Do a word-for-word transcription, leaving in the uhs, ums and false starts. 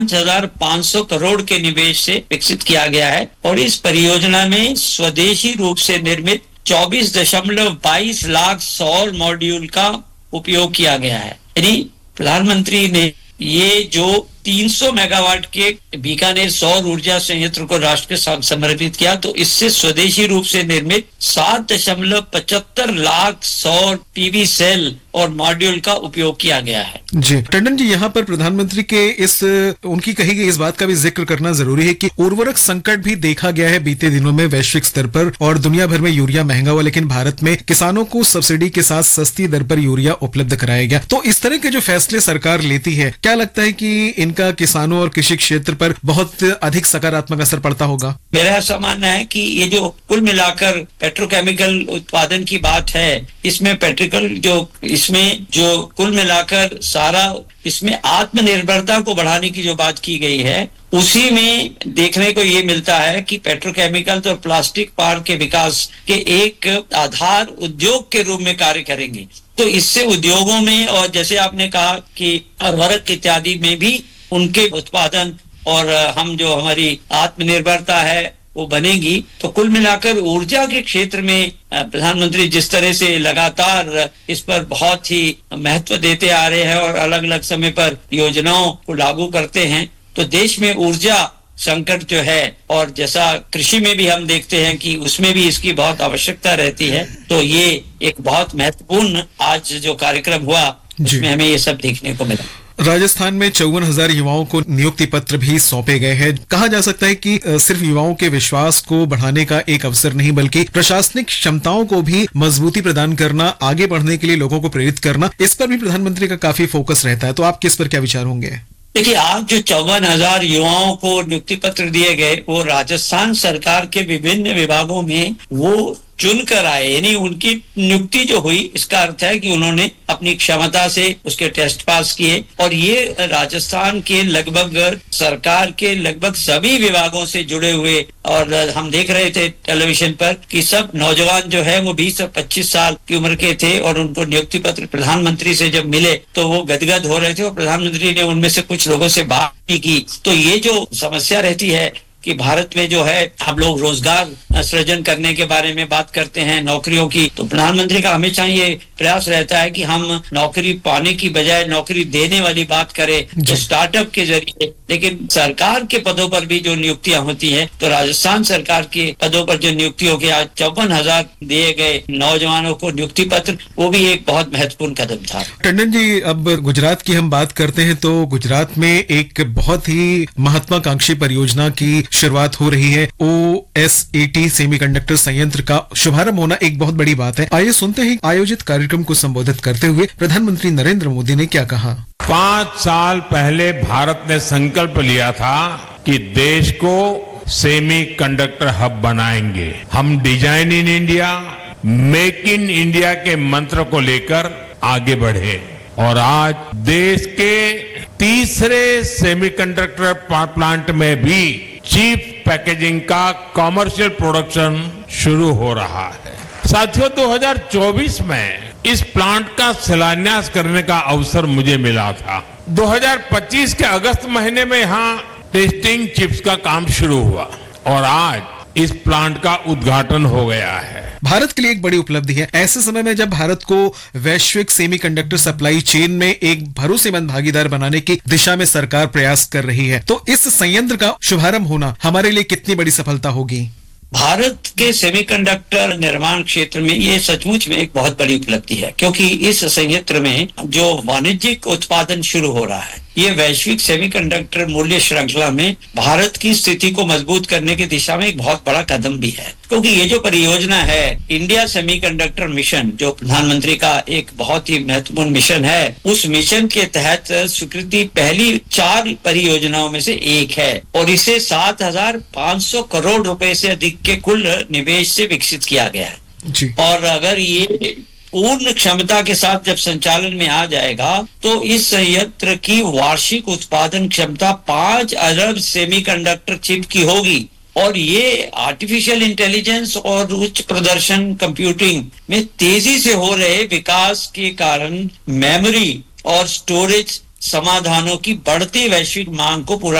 हजार पाँच सौ करोड़ के निवेश से विकसित किया गया है और इस परियोजना में स्वदेशी रूप से निर्मित चौबीस दशमलव बाईस लाख सौर मॉड्यूल का उपयोग किया गया है। यानी प्रधानमंत्री ने ये जो तीन सौ मेगावाट के बीकानेर सौर ऊर्जा संयंत्र को राष्ट्र के साथ समर्पित किया, तो इससे स्वदेशी रूप से निर्मित सात दशमलव पचहत्तर लाख सौर पीवी सेल और मॉड्यूल का उपयोग किया गया है। जी टंडन जी, यहाँ पर प्रधानमंत्री के इस उनकी कही गई इस बात का भी जिक्र करना जरूरी है कि उर्वरक संकट भी देखा गया है बीते दिनों में वैश्विक स्तर पर और दुनिया भर में यूरिया महंगा हुआ, लेकिन भारत में किसानों को सब्सिडी के साथ सस्ती दर पर यूरिया उपलब्ध कराया गया। तो इस तरह के जो फैसले सरकार लेती है, क्या लगता है कि इनका किसानों और कृषि क्षेत्र पर बहुत अधिक सकारात्मक असर पड़ता होगा? मेरा ऐसा मानना है कि ये जो कुल मिलाकर पेट्रोकेमिकल उत्पादन की बात है, इसमें पेट्रोकल जो इसमें जो कुल मिलाकर सारा इसमें आत्मनिर्भरता को बढ़ाने की जो बात की गई है, उसी में देखने को ये मिलता है कि पेट्रोकेमिकल्स और प्लास्टिक पार्क के विकास के एक आधार उद्योग के रूप में कार्य करेंगे। तो इससे उद्योगों में और जैसे आपने कहा कि उर्वरक इत्यादि में भी उनके उत्पादन और हम जो हमारी आत्मनिर्भरता है वो बनेगी। तो कुल मिलाकर ऊर्जा के क्षेत्र में प्रधानमंत्री जिस तरह से लगातार इस पर बहुत ही महत्व देते आ रहे हैं और अलग अलग समय पर योजनाओं को लागू करते हैं, तो देश में ऊर्जा संकट जो है और जैसा कृषि में भी हम देखते हैं कि उसमें भी इसकी बहुत आवश्यकता रहती है। तो ये एक बहुत महत्वपूर्ण आज जो कार्यक्रम हुआ उसमें हमें ये सब देखने को मिला। राजस्थान में चौवन हजार युवाओं को नियुक्ति पत्र भी सौंपे गए हैं। कहा जा सकता है कि सिर्फ युवाओं के विश्वास को बढ़ाने का एक अवसर नहीं, बल्कि प्रशासनिक क्षमताओं को भी मजबूती प्रदान करना, आगे बढ़ने के लिए लोगों को प्रेरित करना, इस पर भी प्रधानमंत्री का काफी फोकस रहता है। तो आप किस पर क्या विचार होंगे? देखिए, आज जो चौवन हजार युवाओं को नियुक्ति पत्र दिए गए वो राजस्थान सरकार के विभिन्न विभागों में वो चुनकर आए, यानी उनकी नियुक्ति जो हुई इसका अर्थ है कि उन्होंने अपनी क्षमता से उसके टेस्ट पास किए और ये राजस्थान के लगभग सरकार के लगभग सभी विभागों से जुड़े हुए। और हम देख रहे थे टेलीविजन पर कि सब नौजवान जो है वो बीस और पच्चीस साल की उम्र के थे और उनको नियुक्ति पत्र प्रधानमंत्री से जब मिले तो वो गदगद हो रहे थे और प्रधानमंत्री ने उनमें से कुछ लोगों से बात भी की। तो ये जो समस्या रहती है कि भारत में जो है हम लोग रोजगार सृजन करने के बारे में बात करते हैं, नौकरियों की, तो प्रधानमंत्री का हमेशा ये प्रयास रहता है कि हम नौकरी पाने की बजाय नौकरी देने वाली बात करें, तो स्टार्टअप के जरिए। लेकिन सरकार के पदों पर भी जो नियुक्तियां होती हैं, तो राजस्थान सरकार के पदों पर जो नियुक्ति हो गया, चौवन हजार दिए गए नौजवानों को नियुक्ति पत्र, वो भी एक बहुत महत्वपूर्ण कदम था। टंडन जी, अब गुजरात की हम बात करते हैं तो गुजरात में एक बहुत ही महत्वाकांक्षी परियोजना की शुरुआत हो रही है। O S A T semiconductor संयंत्र का शुभारंभ होना एक बहुत बड़ी बात है। आइए सुनते हैं आयोजित कार्यक्रम को संबोधित करते हुए प्रधानमंत्री नरेंद्र मोदी ने क्या कहा। पांच साल पहले भारत ने संकल्प लिया था कि देश को सेमी कंडक्टर हब बनाएंगे। हम design in India, make in India के मंत्र को लेकर आगे बढ़े और आज देश के तीसरे सेमीकंडक्टर प्लांट में भी चीप पैकेजिंग का कमर्शियल प्रोडक्शन शुरू हो रहा है। साथियों, दो हज़ार चौबीस में इस प्लांट का शिलान्यास करने का अवसर मुझे मिला था। दो हज़ार पच्चीस के अगस्त महीने में यहां टेस्टिंग चिप्स का काम शुरू हुआ और आज इस प्लांट का उद्घाटन हो गया है। भारत के लिए एक बड़ी उपलब्धि है। ऐसे समय में जब भारत को वैश्विक सेमीकंडक्टर सप्लाई चेन में एक भरोसेमंद भागीदार बनाने की दिशा में सरकार प्रयास कर रही है, तो इस संयंत्र का शुभारंभ होना हमारे लिए कितनी बड़ी सफलता होगी? भारत के सेमीकंडक्टर निर्माण क्षेत्र में ये सचमुच में एक बहुत बड़ी उपलब्धि है, क्योंकि इस संयंत्र में जो वाणिज्यिक उत्पादन शुरू हो रहा है, ये वैश्विक सेमीकंडक्टर मूल्य श्रृंखला में भारत की स्थिति को मजबूत करने की दिशा में एक बहुत बड़ा कदम भी है। क्योंकि ये जो परियोजना है इंडिया सेमीकंडक्टर मिशन, जो प्रधानमंत्री का एक बहुत ही महत्वपूर्ण मिशन है, उस मिशन के तहत स्वीकृति पहली चार परियोजनाओं में से एक है और इसे सात हजार पाँच सौ करोड़ रुपए से अधिक के कुल निवेश से विकसित किया गया है जी। और अगर ये पूर्ण क्षमता के साथ जब संचालन में आ जाएगा तो इस संयंत्र की वार्षिक उत्पादन क्षमता पांच अरब सेमीकंडक्टर चिप की होगी और ये आर्टिफिशियल इंटेलिजेंस और उच्च प्रदर्शन कंप्यूटिंग में तेजी से हो रहे विकास के कारण मेमोरी और स्टोरेज समाधानों की बढ़ती वैश्विक मांग को पूरा